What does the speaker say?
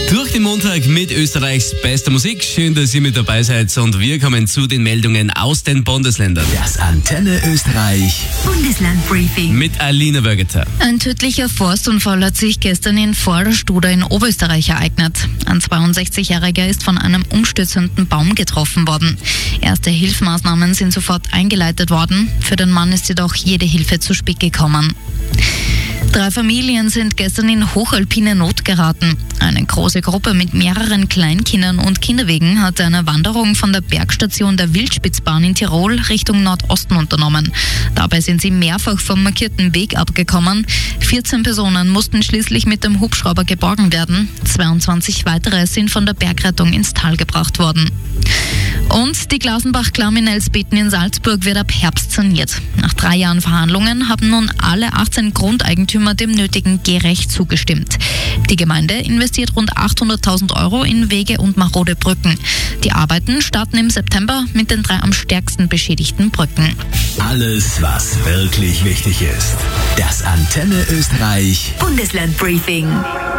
Durch den Montag mit Österreichs bester Musik. Schön, dass ihr mit dabei seid und wir kommen zu den Meldungen aus den Bundesländern. Das Antenne Österreich Bundeslandbriefing Mit Alina Wörgeter. Ein tödlicher Forstunfall hat sich gestern in Vorderstuder in Oberösterreich ereignet. Ein 62-Jähriger ist von einem umstürzenden Baum getroffen worden. Erste Hilfsmaßnahmen sind sofort eingeleitet worden. Für den Mann ist jedoch jede Hilfe zu spät gekommen. 3 Familien sind gestern in hochalpine Not geraten. Eine große Gruppe mit mehreren Kleinkindern und Kinderwegen hat eine Wanderung von der Bergstation der Wildspitzbahn in Tirol Richtung Nordosten unternommen. Dabei sind sie mehrfach vom markierten Weg abgekommen. 14 Personen mussten schließlich mit dem Hubschrauber geborgen werden. 22 weitere sind von der Bergrettung ins Tal gebracht worden. Und die Glasenbach-Klamm in Elsbeten in Salzburg wird ab Herbst saniert. Nach 3 Jahren Verhandlungen haben nun alle 18 Grundeigentümer dem nötigen Gehrecht zugestimmt. Die Gemeinde investiert rund 800.000 € in Wege und marode Brücken. Die Arbeiten starten im September mit den 3 am stärksten beschädigten Brücken. Alles, was wirklich wichtig ist. Das Antenne Österreich Bundeslandbriefing.